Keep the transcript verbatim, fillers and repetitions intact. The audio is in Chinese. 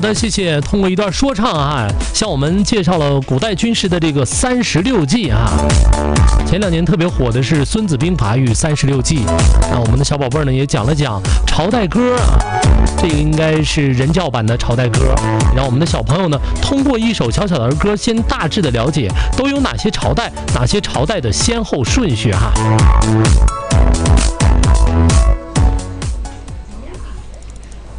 的，谢谢。通过一段说唱啊，向我们介绍了古代军事的这个三十六计啊。前两年特别火的是《孙子兵法》与三十六计。那我们的小宝贝呢也讲了讲朝代歌啊，这个应该是人教版的朝代歌，让我们的小朋友呢通过一首小小的儿歌，先大致的了解都有哪些朝代，哪些朝代的先后顺序哈。